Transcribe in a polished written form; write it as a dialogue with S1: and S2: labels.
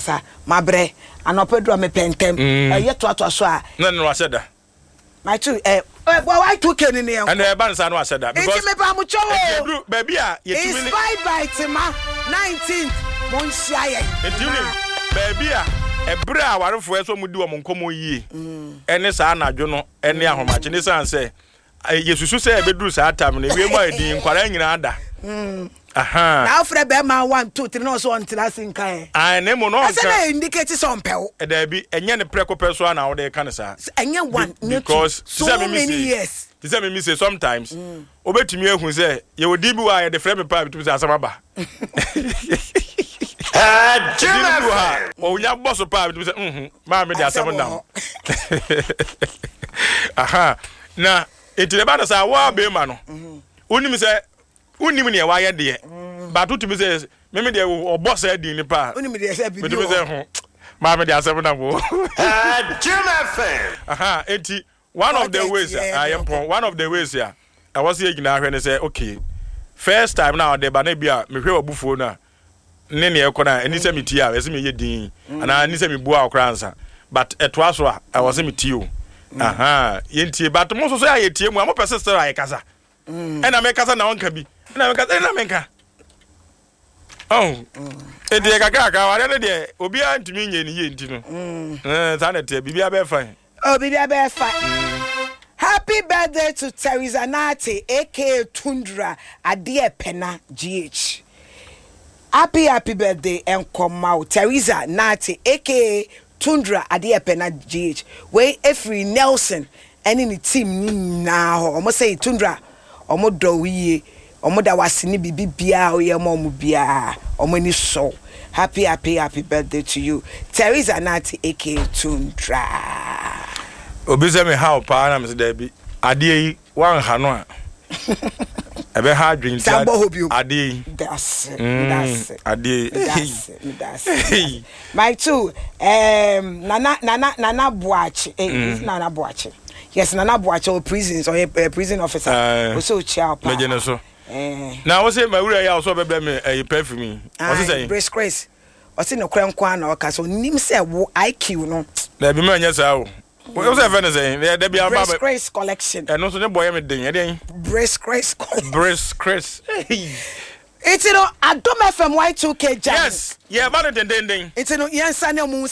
S1: kasa mabre anopedro me pentem ye to so a
S2: no aseda
S1: my two why two can in here
S2: and ban sa no aseda because
S1: me pa mu chowo
S2: baby a yetimi
S1: ni bye tema 19th monsia ye
S2: etimi baby a ebre a warefo eso mudi wo nkomo yie ene sa anadwo no ene ahomache ne san se yesusu se ebeduru sa atam na ewie mu adi nkwara nyina ada aha
S1: na afre be ma 1 2 3 no so on tracing kan
S2: ai ne mo no
S1: ase na indicate some pew
S2: e da bi enye ne preko so na wo de kan sa
S1: enye one
S2: because
S1: so many years
S2: this me say sometimes obetumi ehun say ye wodi bi wa ye de frame me pa bitumi say asama ba Jimmy o nya boss pa bitumi say ma me de asama na aha na etile ba na sa wa be ma no unim say unim ne wa ye de ba tutumi say me de o boss e din ni pa
S1: unim de say bi
S2: bitumi say ma me de asama na wo
S3: Jimmy fan
S2: aha enti one of the ways one of the ways I was here and say okay first time now the ba na bia me hwe obufuo na ne ne ekona eni se metia ese me yedin ana eni se me bua okransa but etwa so I was me tio aha yentie but mo so ya yetie mu am pese sere ayekasa ena me kasa na wonka bi ena me kasa ena me nka e de kaka wa ne de obi antumi nye ni ye ntino za na te bibia be fine
S1: bibia be fine. Happy birthday to Teresa Nati, aka Tundra Adie Pena GH. Happy birthday and come out Teresa Nati, aka Tundra Adie Pena GH. We every Nelson and in the team now. Almost say Tundra, almost do we, almost that was in the bibia or your mom bia, or many so. Happy birthday to you, Teresa Nati, aka Tundra.
S2: Obize me how pa na me se da bi ade wan ha no a ebe ha adwin ta ade
S1: that's
S2: ade
S1: my two nana Boache Nana Boache yes Nana Boache or prisons or a prison officer also chair pa
S2: me so now we say my wura ya so be me e perfume what say
S1: brace grace o say no kran na o ka so nim say wo IQ no
S2: na bi me anya sa o what was that saying there be
S1: Brace Grace collection
S2: and no so boy me den e
S1: Brace Grace
S2: Brace Grace
S1: it's no Adom FM Y2K jam
S2: yes yeah ba den
S1: it's no yansa na mu